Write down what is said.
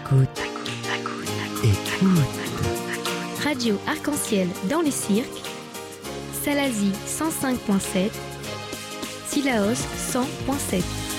Écoute. Radio Arc-en-Ciel dans les cirques, Salazie 105.7, Sillaos 100.7.